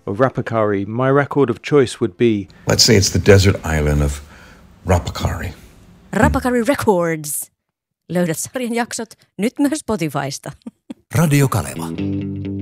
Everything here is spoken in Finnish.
of Rapakari, my record of choice would be... Let's say it's the desert island of Rapakari. Rapakari Records. Löydät sarjan jaksot nyt myös Spotifysta. Radio Kaleva.